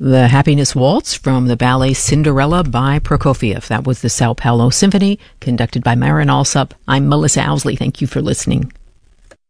The Happiness Waltz from the ballet Cinderella by Prokofiev. That was the Sao Paulo Symphony, conducted by Marin Alsop. I'm Melissa Owsley. Thank you for listening.